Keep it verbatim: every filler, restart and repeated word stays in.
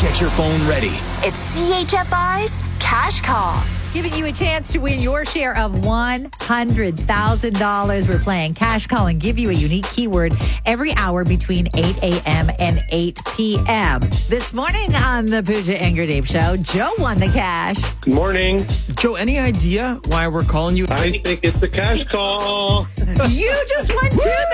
Get your phone ready. It's C H F I's Cash Call. Giving you a chance to win your share of one hundred thousand dollars. We're playing Cash Call and give you a unique keyword every hour between eight a.m. and eight p.m. This morning on the Pooja and Gurdeep Show, Joe won the cash. Good morning. Joe, any idea why we're calling you? I think it's a cash call. You just won two